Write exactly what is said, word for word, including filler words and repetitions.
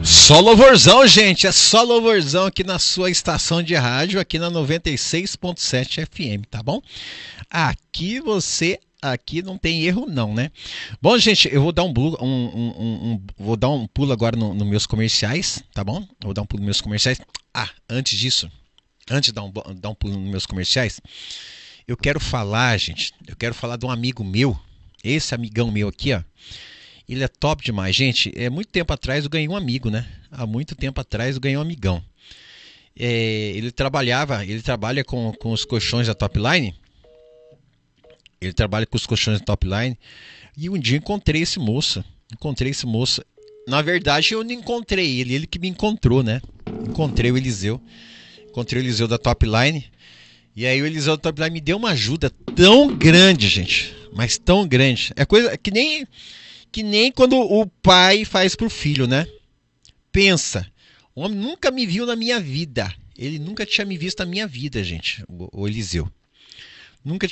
Só louvorzão, gente, é só louvorzão aqui na sua estação de rádio, aqui na noventa e seis ponto sete F M, tá bom? Aqui você, aqui não tem erro não, né? Bom, gente, eu vou dar um, um, um, um vou dar um pulo agora nos no meus comerciais, tá bom? Eu vou dar um pulo nos meus comerciais. Ah, antes disso, antes de dar um, dar um pulo nos meus comerciais, eu quero falar, gente, eu quero falar de um amigo meu, esse amigão meu aqui, ó. Ele é top demais, gente. É muito tempo atrás eu ganhei um amigo, né? Há muito tempo atrás eu ganhei um amigão. É, ele trabalhava, ele trabalha com, com os colchões da Topline. Ele trabalha com os colchões da Topline. E um dia encontrei esse moço. Encontrei esse moço. Na verdade, eu não encontrei ele, ele que me encontrou, né? Encontrei o Eliseu. Encontrei o Eliseu da Topline. E aí o Eliseu da Topline me deu uma ajuda tão grande, gente. Mas tão grande. É coisa que nem. Que nem quando o pai faz pro filho, né? Pensa, o homem nunca me viu na minha vida. Ele nunca tinha me visto na minha vida, gente, o, o Eliseu. Nunca